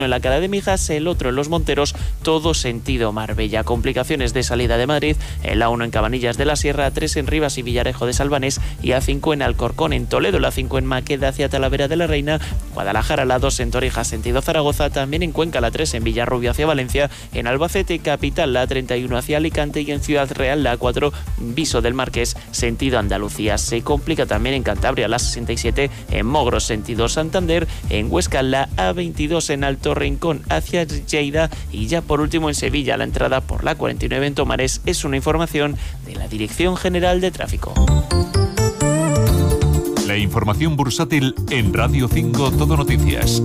en la Cala de Mijas, el otro en Los Monteros, todo sentido Marbella. Complicaciones de salida de Madrid, el A1 en Cabanillas de la Sierra, A3 en Rivas y Villarejo de Salvanés y A5 en Alcorcón. En Toledo, la A5 en Maqueda hacia Talavera de la Reina, Guadalajara, la A2 en Torija sentido Zaragoza, también en Cuenca, la A3 en Villarrubio hacia Valencia, en Albacete capital, la A31 hacia Alicante y en Ciudad Real, la A4 Viso del Marqués sentido Andalucía. Se complica también en Cantabria, la 67 en Mogros sentido Santander, en Huesca la A22 en Alto Rincón hacia Lleida y ya por último en Sevilla la entrada por la 49 en Tomares. Es una información de la Dirección General de Tráfico. La información bursátil en Radio 5 Todo Noticias.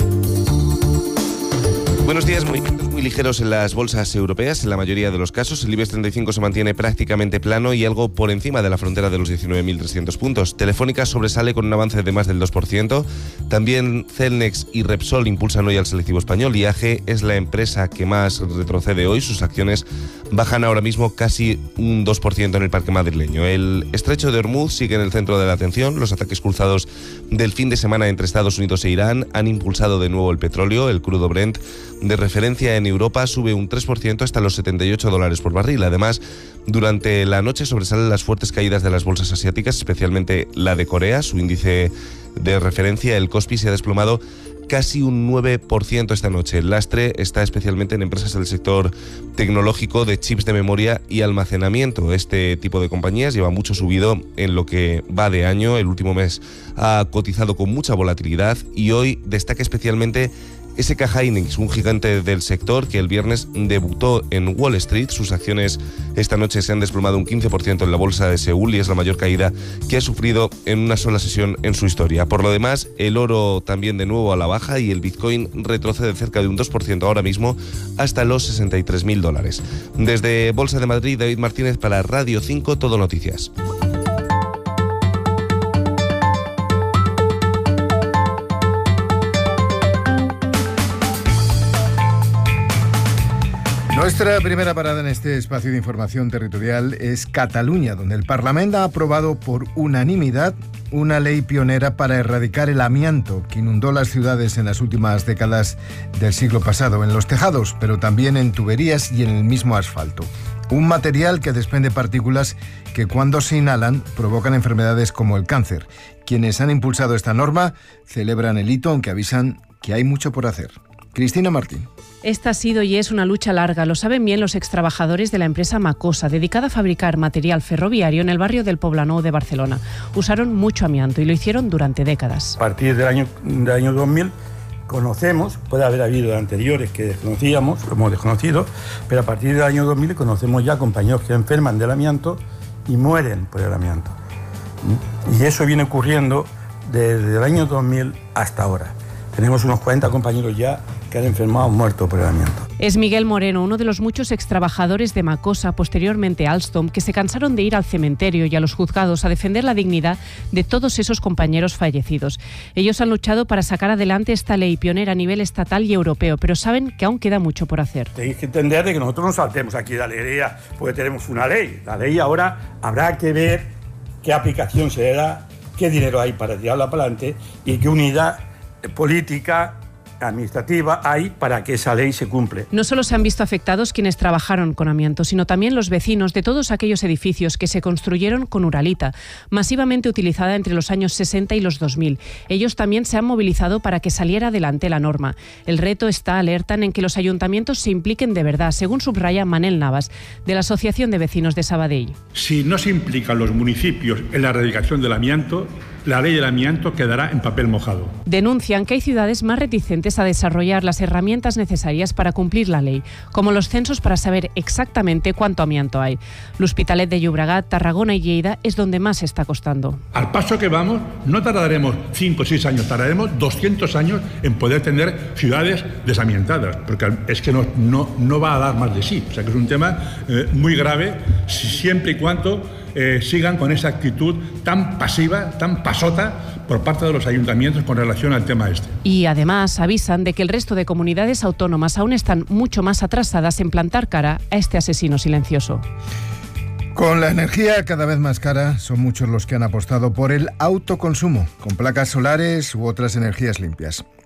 Buenos días, movimientos muy ligeros en las bolsas europeas, en la mayoría de los casos. El IBEX 35 se mantiene prácticamente plano y algo por encima de la frontera de los 19.300 puntos. Telefónica sobresale con un avance de más del 2%. También Celnex y Repsol impulsan hoy al selectivo español. IAG es la empresa que más retrocede hoy. Sus acciones bajan ahora mismo casi un 2% en el parque madrileño. El estrecho de Hormuz sigue en el centro de la atención. Los ataques cruzados del fin de semana entre Estados Unidos e Irán han impulsado de nuevo el petróleo. El crudo Brent de referencia en Europa sube un 3% hasta los $78 por barril. Además, durante la noche sobresalen las fuertes caídas de las bolsas asiáticas, especialmente la de Corea. Su índice de referencia, el Kospi, se ha desplomado casi un 9% esta noche. El lastre está especialmente en empresas del sector tecnológico, de chips de memoria y almacenamiento. Este tipo de compañías lleva mucho subido en lo que va de año. El último mes ha cotizado con mucha volatilidad y hoy destaca especialmente SK Hynix, un gigante del sector que el viernes debutó en Wall Street. Sus acciones esta noche se han desplomado un 15% en la bolsa de Seúl y es la mayor caída que ha sufrido en una sola sesión en su historia. Por lo demás, el oro también de nuevo a la baja y el Bitcoin retrocede cerca de un 2% ahora mismo hasta los $63.000. Desde Bolsa de Madrid, David Martínez para Radio 5 Todo Noticias. Nuestra primera parada en este espacio de información territorial es Cataluña, donde el Parlamento ha aprobado por unanimidad una ley pionera para erradicar el amianto que inundó las ciudades en las últimas décadas del siglo pasado, en los tejados, pero también en tuberías y en el mismo asfalto. Un material que desprende partículas que cuando se inhalan provocan enfermedades como el cáncer. Quienes han impulsado esta norma celebran el hito, aunque avisan que hay mucho por hacer. Cristina Martín. Esta ha sido y es una lucha larga, lo saben bien los extrabajadores de la empresa Macosa, dedicada a fabricar material ferroviario en el barrio del Poblenou de Barcelona. Usaron mucho amianto y lo hicieron durante décadas. A partir del año 2000 conocemos, puede haber habido anteriores que desconocíamos, lo hemos desconocido, pero a partir del año 2000 conocemos ya compañeros que enferman del amianto y mueren por el amianto. Y eso viene ocurriendo desde el año 2000 hasta ahora. Tenemos unos 40 compañeros ya que han enfermado o muerto por el amianto. Es Miguel Moreno, uno de los muchos extrabajadores de Macosa, posteriormente Alstom, que se cansaron de ir al cementerio y a los juzgados a defender la dignidad de todos esos compañeros fallecidos. Ellos han luchado para sacar adelante esta ley pionera a nivel estatal y europeo, pero saben que aún queda mucho por hacer. Tenéis que entender de que nosotros no saltemos aquí de alegría porque tenemos una ley. La ley ahora habrá que ver qué aplicación se le da, qué dinero hay para tirarla para adelante y qué unidad política administrativa hay para que esa ley se cumple. No solo se han visto afectados quienes trabajaron con amianto, sino también los vecinos de todos aquellos edificios que se construyeron con uralita, masivamente utilizada entre los años 60 y los 2000. Ellos también se han movilizado para que saliera adelante la norma. El reto está, alertan, en que los ayuntamientos se impliquen de verdad, según subraya Manel Navas, de la Asociación de Vecinos de Sabadell. Si no se implican los municipios en la erradicación del amianto, la ley del amianto quedará en papel mojado. Denuncian que hay ciudades más reticentes a desarrollar las herramientas necesarias para cumplir la ley, como los censos para saber exactamente cuánto amianto hay. L'Hospitalet de Llobregat, Tarragona y Lleida es donde más está costando. Al paso que vamos, no tardaremos 5 o 6 años, tardaremos 200 años en poder tener ciudades desamiantadas, porque es que no va a dar más de sí. O sea que es un tema muy grave, siempre y cuando sigan con esa actitud tan pasiva, tan pasota por parte de los ayuntamientos con relación al tema este. Y además avisan de que el resto de comunidades autónomas aún están mucho más atrasadas en plantar cara a este asesino silencioso. Con la energía cada vez más cara, son muchos los que han apostado por el autoconsumo, con placas solares u otras energías limpias.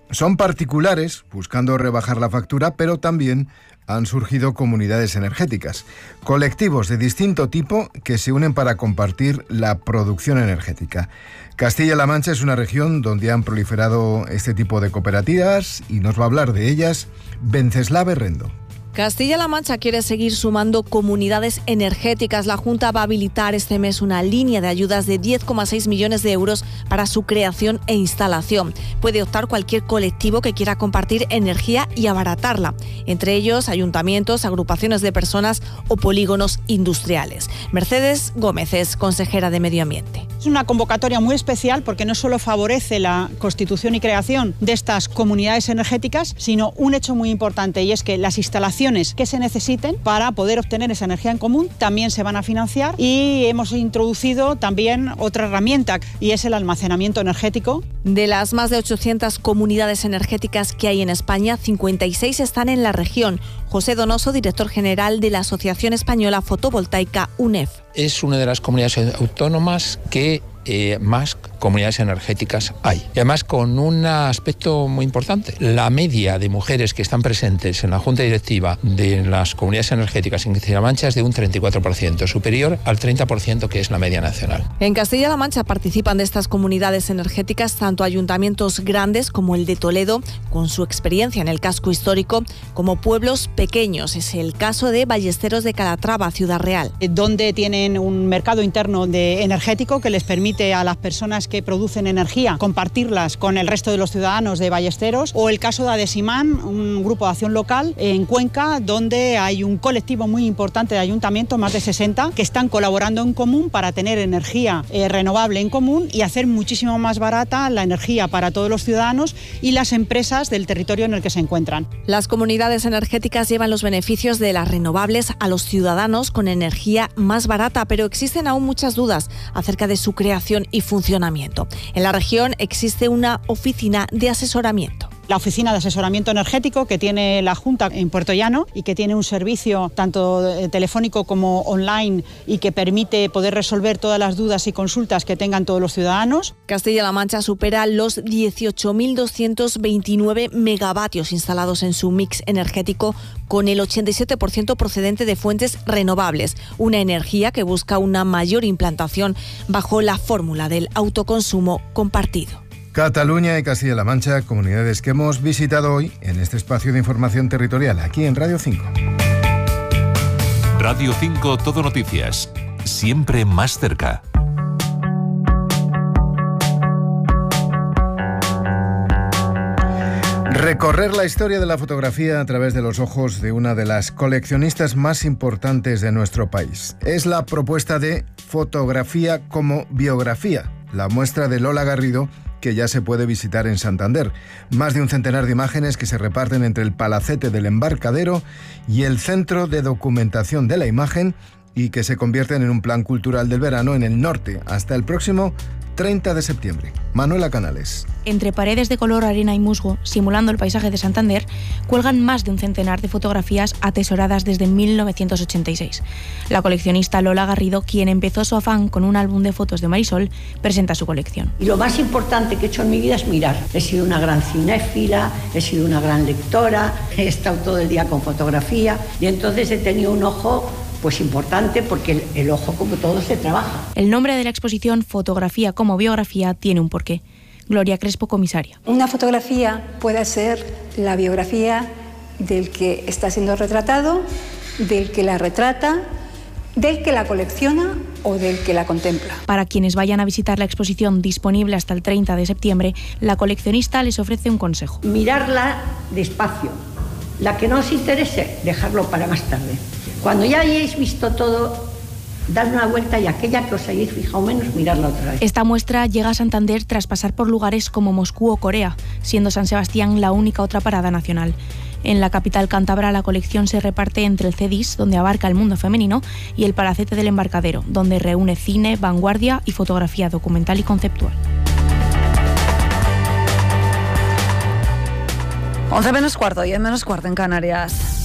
Son particulares buscando rebajar la factura, pero también han surgido comunidades energéticas, colectivos de distinto tipo que se unen para compartir la producción energética. Castilla-La Mancha es una región donde han proliferado este tipo de cooperativas y nos va a hablar de ellas Venceslave Rendo. Castilla-La Mancha quiere seguir sumando comunidades energéticas. La Junta va a habilitar este mes una línea de ayudas de 10,6 millones de euros para su creación e instalación. Puede optar cualquier colectivo que quiera compartir energía y abaratarla, entre ellos ayuntamientos, agrupaciones de personas o polígonos industriales. Mercedes Gómez es consejera de Medio Ambiente. Es una convocatoria muy especial porque no solo favorece la constitución y creación de estas comunidades energéticas, sino un hecho muy importante, y es que las instalaciones que se necesiten para poder obtener esa energía en común también se van a financiar, y hemos introducido también otra herramienta, y es el almacenamiento energético. De las más de 800 comunidades energéticas que hay en España, 56 están en la región. José Donoso, director general de la Asociación Española Fotovoltaica UNEF. Es una de las comunidades autónomas que más comunidades energéticas hay. Y además con un aspecto muy importante. La media de mujeres que están presentes en la Junta Directiva de las comunidades energéticas en Castilla-La Mancha es de un 34%, superior al 30% que es la media nacional. En Castilla-La Mancha participan de estas comunidades energéticas tanto ayuntamientos grandes como el de Toledo, con su experiencia en el casco histórico, como pueblos pequeños. Es el caso de Ballesteros de Calatrava, Ciudad Real. Donde tienen un mercado interno energético que les permite a las personas que producen energía compartirlas con el resto de los ciudadanos de Ballesteros, o el caso de Adesimán, un grupo de acción local en Cuenca, donde hay un colectivo muy importante de ayuntamientos, más de 60, que están colaborando en común para tener energía renovable en común y hacer muchísimo más barata la energía para todos los ciudadanos y las empresas del territorio en el que se encuentran. Las comunidades energéticas llevan los beneficios de las renovables a los ciudadanos con energía más barata, pero existen aún muchas dudas acerca de su creación y funcionamiento. En la región existe una oficina de asesoramiento. La oficina de asesoramiento energético que tiene la Junta en Puerto Llano y que tiene un servicio tanto telefónico como online y que permite poder resolver todas las dudas y consultas que tengan todos los ciudadanos. Castilla-La Mancha supera los 18.229 megavatios instalados en su mix energético, con el 87% procedente de fuentes renovables, una energía que busca una mayor implantación bajo la fórmula del autoconsumo compartido. Cataluña y Castilla-La Mancha, comunidades que hemos visitado hoy en este espacio de información territorial, aquí en Radio 5. Radio 5 Todo Noticias, siempre más cerca. Recorrer la historia de la fotografía a través de los ojos de una de las coleccionistas más importantes de nuestro país. Es la propuesta de Fotografía como Biografía, la muestra de Lola Garrido, que ya se puede visitar en Santander. Más de un centenar de imágenes que se reparten entre el Palacete del Embarcadero y el Centro de Documentación de la Imagen, y que se convierten en un plan cultural del verano en el norte, hasta el próximo 30 de septiembre. Manuela Canales. Entre paredes de color arena y musgo, simulando el paisaje de Santander, cuelgan más de un centenar de fotografías atesoradas desde 1986. La coleccionista Lola Garrido, quien empezó su afán con un álbum de fotos de Marisol, presenta su colección. Y lo más importante que he hecho en mi vida es mirar. He sido una gran cinéfila, he sido una gran lectora, he estado todo el día con fotografía y entonces he tenido un ojo pues importante, porque el ojo, como todo, se trabaja. El nombre de la exposición, Fotografía como Biografía, tiene un porqué. Gloria Crespo, comisaria. Una fotografía puede ser la biografía del que está siendo retratado, del que la retrata, del que la colecciona o del que la contempla. Para quienes vayan a visitar la exposición, disponible hasta el 30 de septiembre, la coleccionista les ofrece un consejo. Mirarla despacio. La que no os interese, dejarlo para más tarde. Cuando ya hayáis visto todo, dar una vuelta, y aquella que os hayáis fijado menos, mirarla otra vez. Esta muestra llega a Santander tras pasar por lugares como Moscú o Corea, siendo San Sebastián la única otra parada nacional. En la capital cántabra, la colección se reparte entre el CEDIS, donde abarca el mundo femenino, y el Palacete del Embarcadero, donde reúne cine, vanguardia y fotografía documental y conceptual. 11 menos cuarto, 10 menos cuarto en Canarias.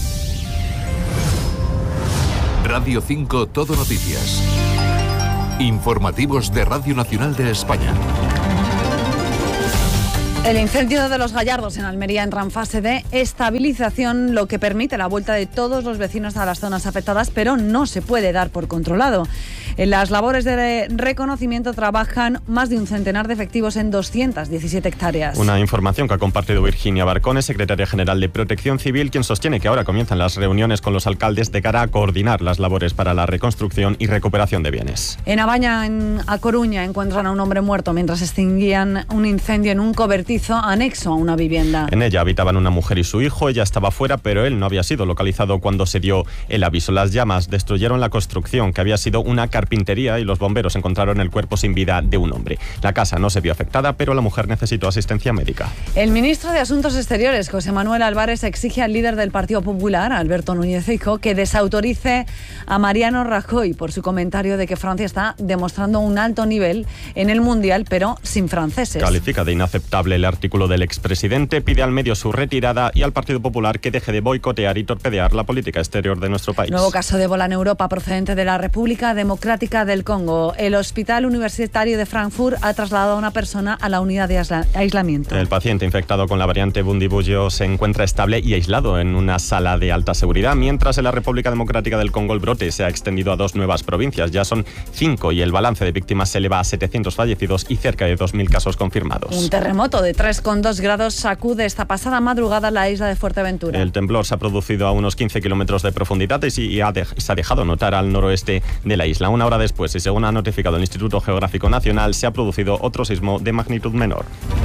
Radio 5 Todo Noticias. Informativos de Radio Nacional de España. El incendio de Los Gallardos en Almería entra en fase de estabilización, lo que permite la vuelta de todos los vecinos a las zonas afectadas, pero no se puede dar por controlado. En las labores de reconocimiento trabajan más de un centenar de efectivos en 217 hectáreas. Una información que ha compartido Virginia Barcones, secretaria general de Protección Civil, quien sostiene que ahora comienzan las reuniones con los alcaldes de cara a coordinar las labores para la reconstrucción y recuperación de bienes. En Abaña, a Coruña, encuentran a un hombre muerto mientras extinguían un incendio en un cobertizo anexo a una vivienda. En ella habitaban una mujer y su hijo. Ella estaba fuera, pero él no había sido localizado cuando se dio el aviso. Las llamas destruyeron la construcción, que había sido una carpintería, y los bomberos encontraron el cuerpo sin vida de un hombre. La casa no se vio afectada, pero la mujer necesitó asistencia médica. El ministro de Asuntos Exteriores, José Manuel Álvarez, exige al líder del Partido Popular, Alberto Núñez Feijóo, que desautorice a Mariano Rajoy por su comentario de que Francia está demostrando un alto nivel en el Mundial, pero sin franceses. Califica de inaceptable el artículo del expresidente, pide al medio su retirada y al Partido Popular que deje de boicotear y torpedear la política exterior de nuestro país. Nuevo caso de ébola en Europa procedente de la República Democrática del Congo. El Hospital Universitario de Frankfurt ha trasladado a una persona a la unidad de aislamiento. El paciente infectado con la variante Bundibugyo se encuentra estable y aislado en una sala de alta seguridad, mientras en la República Democrática del Congo el brote se ha extendido a 2 nuevas provincias. Ya son 5 y el balance de víctimas se eleva a 700 fallecidos y cerca de 2.000 casos confirmados. Un terremoto de 3,2 grados sacude esta pasada madrugada la isla de Fuerteventura. El temblor se ha producido a unos 15 kilómetros de profundidad y se ha dejado notar al noroeste de la isla. Una hora después, y según ha notificado el Instituto Geográfico Nacional, se ha producido otro sismo de magnitud menor.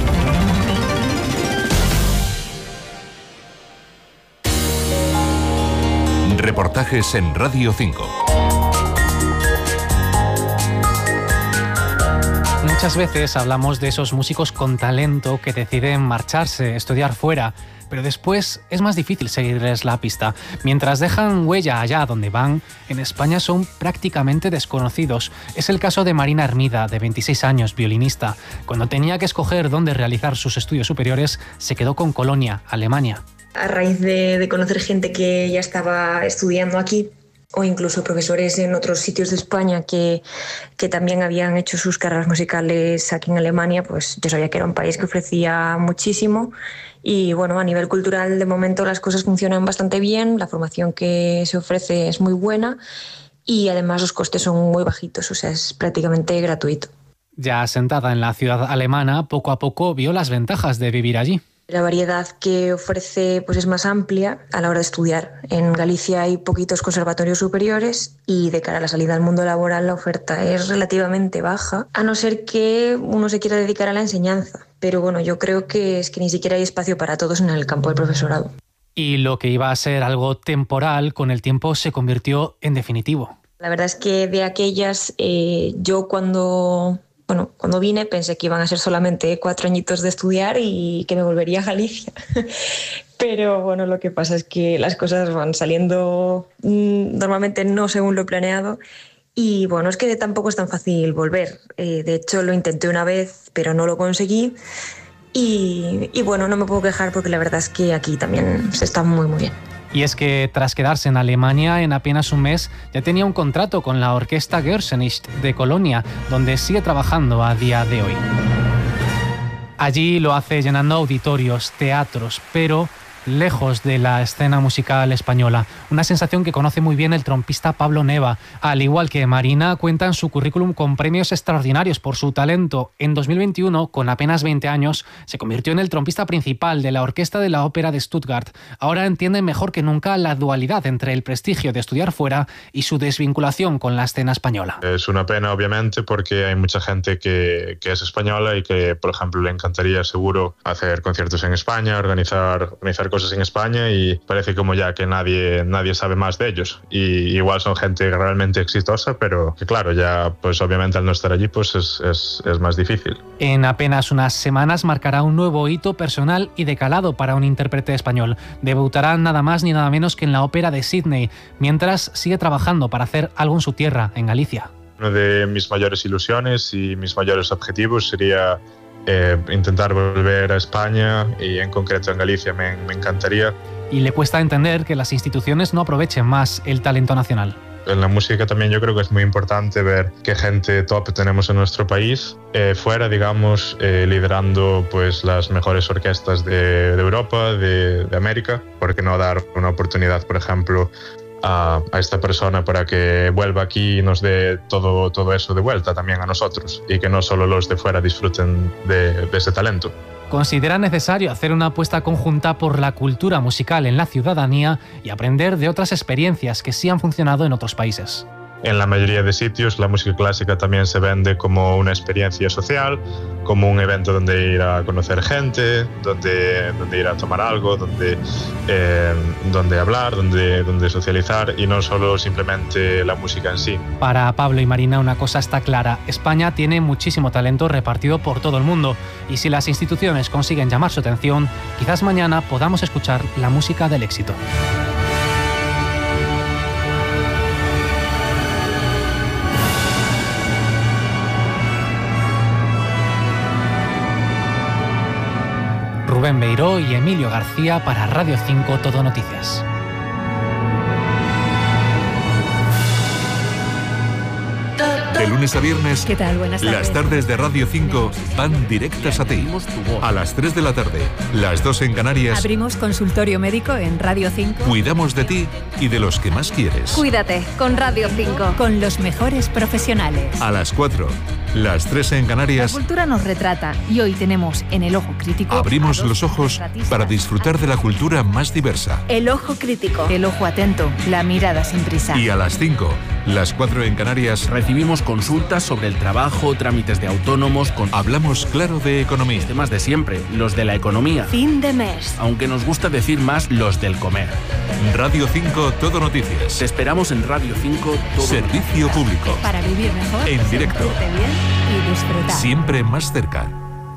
Reportajes en Radio 5. Muchas veces hablamos de esos músicos con talento que deciden marcharse, estudiar fuera, pero después es más difícil seguirles la pista. Mientras dejan huella allá donde van, en España son prácticamente desconocidos. Es el caso de Marina Hermida, de 26 años, violinista. Cuando tenía que escoger dónde realizar sus estudios superiores, se quedó con Colonia, Alemania. A raíz de conocer gente que ya estaba estudiando aquí, o incluso profesores en otros sitios de España que también habían hecho sus carreras musicales aquí en Alemania, pues yo sabía que era un país que ofrecía muchísimo. Y bueno, a nivel cultural de momento las cosas funcionan bastante bien, la formación que se ofrece es muy buena y además los costes son muy bajitos, o sea, es prácticamente gratuito. Ya asentada en la ciudad alemana, poco a poco vio las ventajas de vivir allí. La variedad que ofrece pues es más amplia a la hora de estudiar. En Galicia hay poquitos conservatorios superiores y de cara a la salida al mundo laboral la oferta es relativamente baja, a no ser que uno se quiera dedicar a la enseñanza. Pero bueno, yo creo que es que ni siquiera hay espacio para todos en el campo del profesorado. Y lo que iba a ser algo temporal, con el tiempo se convirtió en definitivo. La verdad es que de aquellas, yo cuando vine pensé que iban a ser solamente 4 añitos de estudiar y que me volvería a Galicia. Pero bueno, lo que pasa es que las cosas van saliendo normalmente no según lo planeado. Y bueno, es que tampoco es tan fácil volver. De hecho, lo intenté una vez, pero no lo conseguí. Y bueno, no me puedo quejar porque la verdad es que aquí también se está muy, muy bien. Y es que tras quedarse en Alemania en apenas un mes, ya tenía un contrato con la Orquesta Gershonicht de Colonia, donde sigue trabajando a día de hoy. Allí lo hace llenando auditorios, teatros, pero lejos de la escena musical española. Una sensación que conoce muy bien el trompista Pablo Neva. Al igual que Marina, cuenta en su currículum con premios extraordinarios por su talento. En 2021, con apenas 20 años, se convirtió en el trompista principal de la Orquesta de la Ópera de Stuttgart. Ahora entiende mejor que nunca la dualidad entre el prestigio de estudiar fuera y su desvinculación con la escena española. Es una pena, obviamente, porque hay mucha gente que es española y que, por ejemplo, le encantaría seguro hacer conciertos en España, organizar cosas en España, y parece como ya que nadie sabe más de ellos. Y igual son gente realmente exitosa, pero que claro, ya pues obviamente al no estar allí pues es más difícil. En apenas unas semanas marcará un nuevo hito personal y de calado para un intérprete español. Debutará nada más ni nada menos que en la Ópera de Sydney, mientras sigue trabajando para hacer algo en su tierra, en Galicia. Una de mis mayores ilusiones y mis mayores objetivos sería intentar volver a España, y en concreto en Galicia me encantaría. Y le cuesta entender que las instituciones no aprovechen más el talento nacional. En la música también yo creo que es muy importante ver qué gente top tenemos en nuestro país, fuera, digamos, liderando pues las mejores orquestas de Europa, de América. ¿Por qué no dar una oportunidad, por ejemplo, a esta persona para que vuelva aquí y nos dé todo eso de vuelta también a nosotros, y que no solo los de fuera disfruten de ese talento? Considera necesario hacer una apuesta conjunta por la cultura musical en la ciudadanía y aprender de otras experiencias que sí han funcionado en otros países. En la mayoría de sitios la música clásica también se vende como una experiencia social, como un evento donde ir a conocer gente, donde ir a tomar algo, donde hablar, donde socializar, y no solo simplemente la música en sí. Para Pablo y Marina una cosa está clara: España tiene muchísimo talento repartido por todo el mundo, y si las instituciones consiguen llamar su atención, quizás mañana podamos escuchar la música del éxito. Rubén Beiró y Emilio García para Radio 5 Todo Noticias. De lunes a viernes, ¿qué tal? Buenas tardes. Las tardes de Radio 5 van directas a ti. A las 3 de la tarde, las 2 en Canarias. Abrimos consultorio médico en Radio 5. Cuidamos de ti y de los que más quieres. Cuídate con Radio 5. Con los mejores profesionales. A las 4, las 3 en Canarias. La cultura nos retrata y hoy tenemos en El Ojo Crítico. Abrimos los ojos para disfrutar de la cultura más diversa. El Ojo Crítico. El ojo atento, la mirada sin prisa. Y a las 5, las 4 en Canarias. Recibimos consultas sobre el trabajo, trámites de autónomos. Hablamos claro de economía. Los temas de siempre, los de la economía. Fin de mes. Aunque nos gusta decir más los del comer. Radio 5 Todo Noticias. Te esperamos en Radio 5 Todo Servicio público. Para vivir mejor. En directo. Sentirte bien y disfrutar. Siempre más cerca.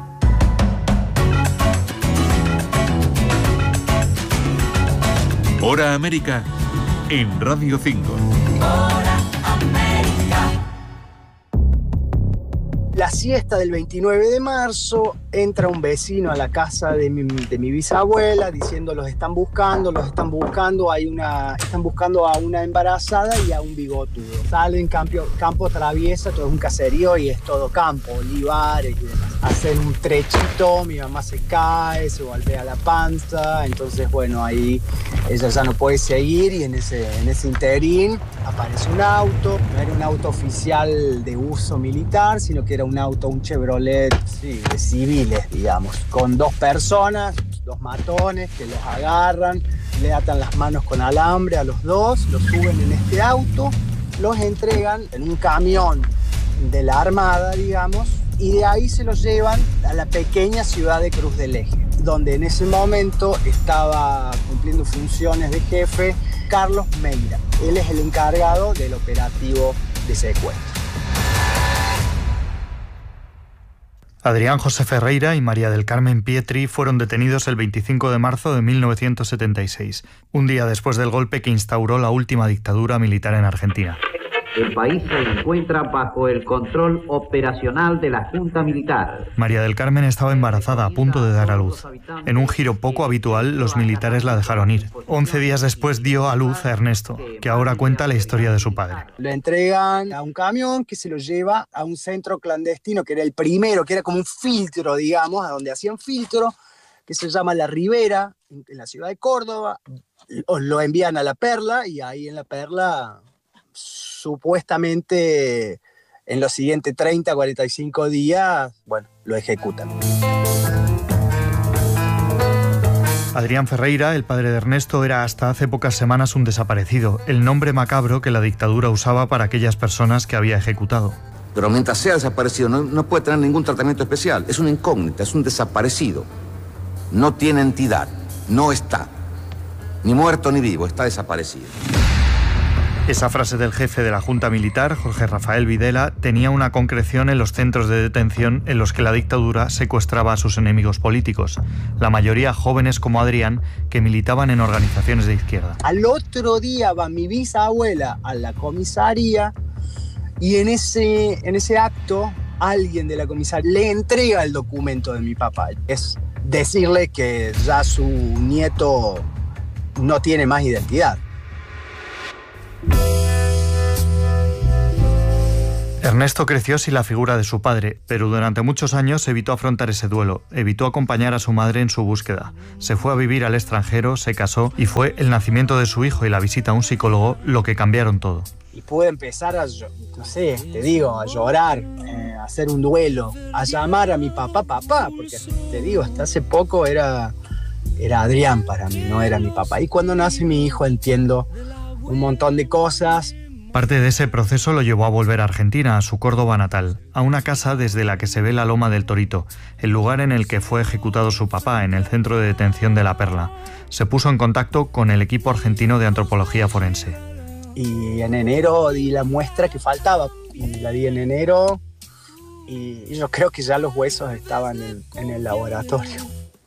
Hora América en Radio 5. La siesta del 29 de marzo, entra un vecino a la casa de mi bisabuela diciendo los están buscando, están buscando a una embarazada y a un bigotudo. Salen campo traviesa, todo es un caserío y es todo campo, olivares y demás. Hacen un trechito, mi mamá se cae, se golpea la panza, entonces bueno, ahí ella ya no puede seguir y en ese interín aparece un auto. No era un auto oficial de uso militar, sino que era un Chevrolet, sí, de civiles, digamos, con 2 personas, 2 matones que los agarran, le atan las manos con alambre a los 2, los suben en este auto, los entregan en un camión de la Armada, digamos, y de ahí se los llevan a la pequeña ciudad de Cruz del Eje, donde en ese momento estaba cumpliendo funciones de jefe Carlos Meira. Él es el encargado del operativo de secuestro. Adrián José Ferreira y María del Carmen Pietri fueron detenidos el 25 de marzo de 1976, un día después del golpe que instauró la última dictadura militar en Argentina. El país se encuentra bajo el control operacional de la Junta Militar. María del Carmen estaba embarazada, a punto de dar a luz. En un giro poco habitual, los militares la dejaron ir. 11 días después dio a luz a Ernesto, que ahora cuenta la historia de su padre. Lo entregan a un camión que se lo lleva a un centro clandestino, que era el primero, que era como un filtro, digamos, a donde hacían filtro, que se llama La Ribera, en la ciudad de Córdoba. Lo envían a La Perla y ahí en La Perla, supuestamente en los siguientes 30, 45 días, bueno, lo ejecutan. Adrián Ferreira, el padre de Ernesto, era hasta hace pocas semanas un desaparecido, el nombre macabro que la dictadura usaba para aquellas personas que había ejecutado. Pero mientras sea desaparecido no puede tener ningún tratamiento especial, es una incógnita, es un desaparecido. No tiene entidad, no está, ni muerto ni vivo, está desaparecido. Esa frase del jefe de la Junta Militar, Jorge Rafael Videla, tenía una concreción en los centros de detención en los que la dictadura secuestraba a sus enemigos políticos, la mayoría jóvenes como Adrián, que militaban en organizaciones de izquierda. Al otro día va mi bisabuela a la comisaría y en ese acto alguien de la comisaría le entrega el documento de mi papá. Es decirle que ya su nieto no tiene más identidad. Ernesto creció sin la figura de su padre, pero durante muchos años evitó afrontar ese duelo, evitó acompañar a su madre en su búsqueda. Se fue a vivir al extranjero, se casó y fue el nacimiento de su hijo y la visita a un psicólogo lo que cambiaron todo. Y pude empezar a llorar, a hacer un duelo, a llamar a mi papá, porque te digo, hasta hace poco era Adrián para mí, no era mi papá. Y cuando nace mi hijo entiendo un montón de cosas. Parte de ese proceso lo llevó a volver a Argentina, a su Córdoba natal, a una casa desde la que se ve la Loma del Torito, el lugar en el que fue ejecutado su papá, en el centro de detención de La Perla. Se puso en contacto con el equipo argentino de antropología forense. Y en enero di la muestra que faltaba, y la di en enero, y yo creo que ya los huesos estaban en el laboratorio.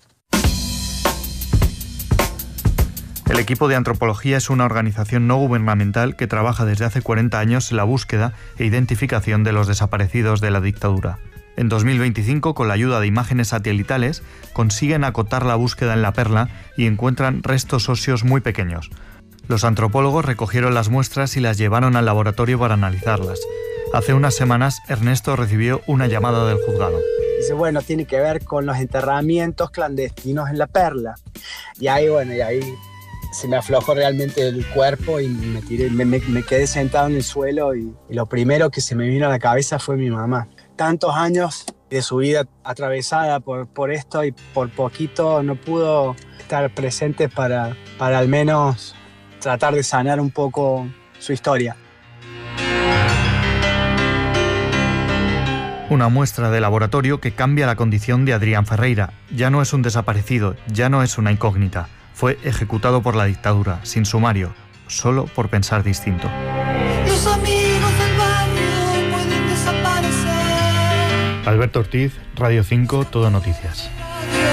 El equipo de antropología es una organización no gubernamental que trabaja desde hace 40 años en la búsqueda e identificación de los desaparecidos de la dictadura. En 2025, con la ayuda de imágenes satelitales, consiguen acotar la búsqueda en La Perla y encuentran restos óseos muy pequeños. Los antropólogos recogieron las muestras y las llevaron al laboratorio para analizarlas. Hace unas semanas, Ernesto recibió una llamada del juzgado. Dice, bueno, tiene que ver con los enterramientos clandestinos en La Perla. Y ahí se me aflojó realmente el cuerpo y me quedé sentado en el suelo y lo primero que se me vino a la cabeza fue mi mamá. Tantos años de su vida atravesada por esto y por poquito no pudo estar presente para al menos tratar de sanar un poco su historia. Una muestra de laboratorio que cambia la condición de Adrián Ferreira. Ya no es un desaparecido, ya no es una incógnita. Fue ejecutado por la dictadura, sin sumario, solo por pensar distinto. Los amigos del barrio pueden desaparecer. Alberto Ortiz, Radio 5, Todo Noticias.